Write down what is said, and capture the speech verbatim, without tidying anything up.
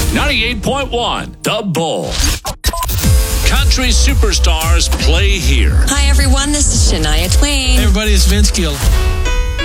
ninety-eight point one, The Bull. Country superstars play here. Hi, everyone. This is Shania Twain. Hey, everybody. It's Vince Gill.